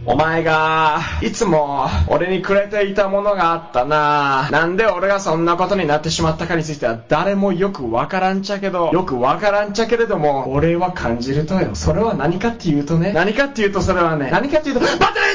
お前がいつも俺にくれていたものがあったな。なんで俺がそんなことになってしまったかについては誰もよくわからんちゃけども俺は感じるとよ。それは何かっていうとそれはね、何かっていうとバトル